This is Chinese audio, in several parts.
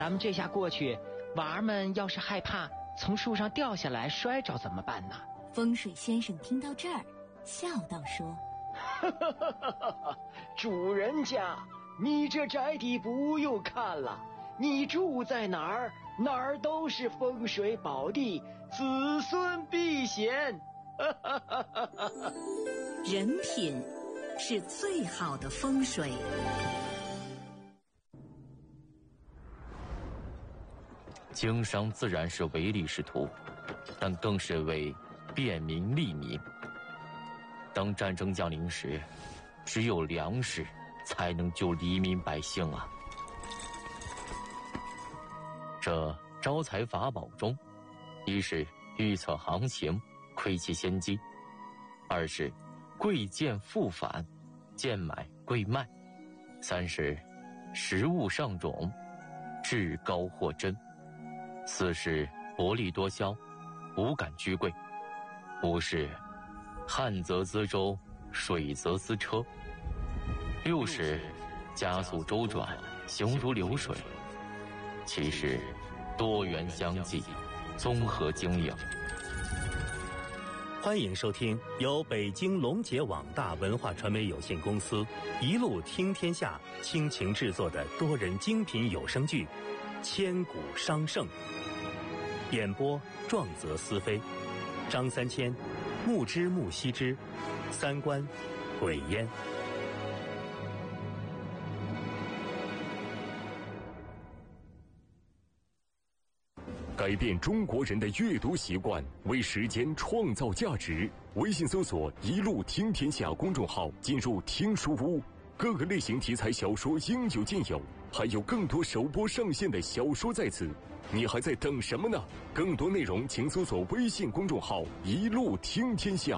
咱们这下过去，娃儿们要是害怕从树上掉下来摔着怎么办呢？ 风水先生听到这儿，笑道说： 主人家，你这宅邸不用看了，你住在哪儿，哪儿都是风水宝地，子孙避险。 人品是最好的风水。 经商自然是唯利是图，但更是为便民利民。当战争降临时，只有粮食才能救黎民百姓啊！这招财法宝中，一是预测行情，窥其先机；二是贵贱复返，贱买贵卖；三是食物上种，至高货真；四是薄利多销，无感居贵；五是旱则资舟，水则资车；六是加速周转，行如流水；七是多元相济，综合经营。 欢迎收听由北京龙杰网大文化传媒有限公司一路听天下倾情制作的多人精品有声剧《千古商圣》，演播壮则思飞，张三千、木之木西之，三观鬼烟。 改变中国人的阅读习惯，为时间创造价值。微信搜索“一路听天下”公众号，进入听书屋，各个类型题材小说应有尽有，还有更多首播上线的小说在此。你还在等什么呢？更多内容请搜索微信公众号“一路听天下”。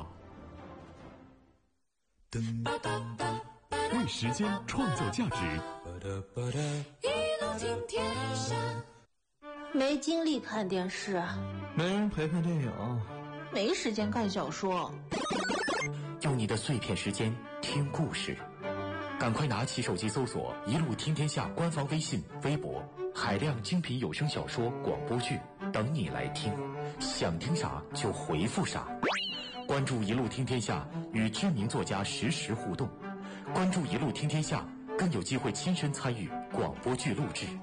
为时间创造价值， 一路听天下。 没精力看电视， 没人陪看电影， 没时间看小说。 用你的碎片时间听故事，赶快拿起手机搜索“一路听天下”官方微信、微博，海量精品有声小说、广播剧等你来听，想听啥就回复啥。关注“一路听天下”，与知名作家实时互动。关注“一路听天下”，更有机会亲身参与广播剧录制。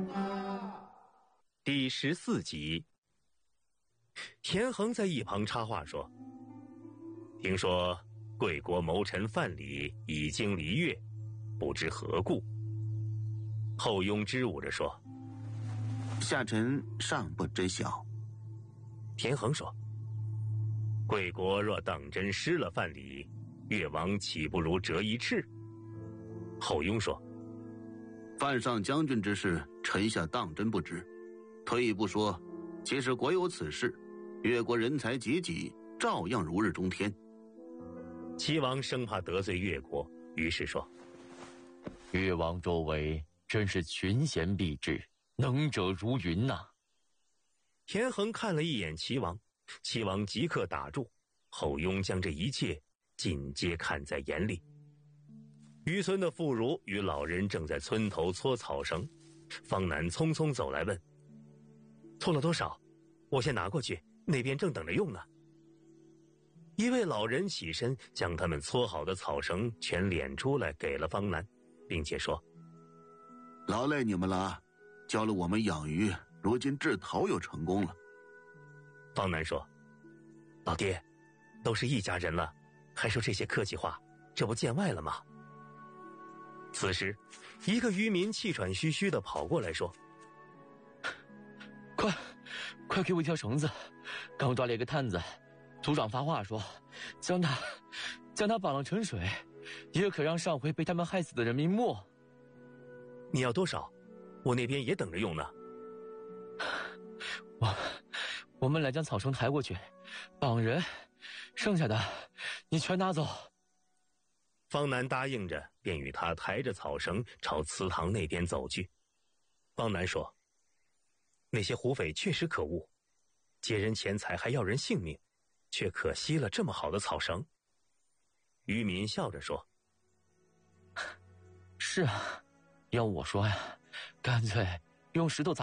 第14集，田横在一旁插话说：“听说贵国谋臣范蠡已经离越，不知何故。”后庸支吾着说：“ 下臣尚不知晓。” 田横说：“贵国若当真失了范蠡，越王岂不如折一翅？”后庸说：“ 范上将军之事，臣下当真不知。退一步说，其实国有此事，越国人才济济，照样如日中天。” 齐王生怕得罪越国，于是说：“ 越王周围真是群贤毕至，能者如云呐。” 田横看了一眼齐王，齐王即刻打住。后庸将这一切尽皆看在眼里。渔村的妇孺与老人正在村头搓草绳，方南匆匆走来问：“搓了多少？我先拿过去，那边正等着用呢。”一位老人起身，将他们搓好的草绳全敛出来给了方南，并且说：“ 劳累你们了，教了我们养鱼，如今制陶又成功了。” 方南说：“老爹，都是一家人了，还说这些客气话，这不见外了吗？”此时一个渔民气喘吁吁地跑过来说：“ 快给我一条绳子，刚抓了一个探子，族长发话说将他绑了沉水，也可让上回被他们害死的人民没。”“ 你要多少？我那边也等着用呢。”“ 我们来将草绳抬过去，绑人，剩下的你全拿走。” 方南答应着，便与他抬着草绳朝祠堂那边走去。方南说：“那些胡匪确实可恶，劫人钱财还要人性命，却可惜了这么好的草绳。”渔民笑着说：“ 是啊，要我说呀，干脆用石头砸